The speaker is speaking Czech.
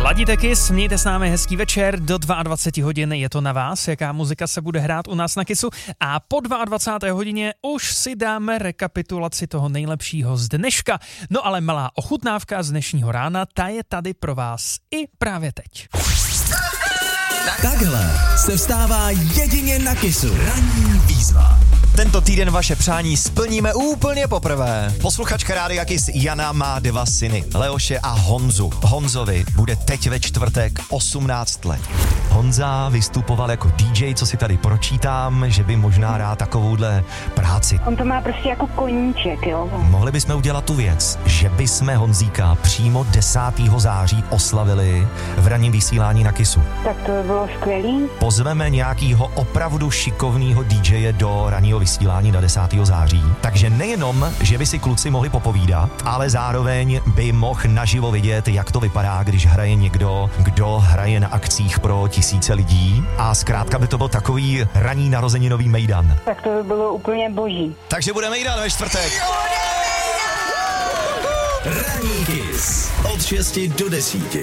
Ladíte Kiss, mějte s námi hezký večer, do 22 hodin je to na vás, jaká muzika se bude hrát u nás na Kissu a po 22. hodině už si dáme rekapitulaci toho nejlepšího z dneška. No ale malá ochutnávka z dnešního rána, ta je tady pro vás i právě teď. Takhle se vstává jedině na Kissu. Ranní výzva. Tento týden vaše přání splníme úplně poprvé. Posluchačka Rádia Kiss Jana má 2 syny, Leoše a Honzu. Honzovi bude teď ve čtvrtek 18 let. Honza vystupoval jako DJ, co si tady pročítám, že by možná rád takovouhle práci. On to má prostě jako koníček, jo. Mohli bychom udělat tu věc, že bychom Honzíka přímo 10. září oslavili v ranním vysílání na Kissu. Tak to by bylo skvělý. Pozveme nějakýho opravdu šikovného DJe do ranního vysílání na 10. září. Takže nejenom, že by si kluci mohli popovídat, ale zároveň by mohl naživo vidět, jak to vypadá, když hraje někdo, kdo hraje na akcích pro tisíce lidí. A zkrátka by to byl takový ranní narozeninový mejdan. Tak to by bylo úplně boží. Takže bude mejdan ve čtvrtek. Ranní Kiss od 6 do 10.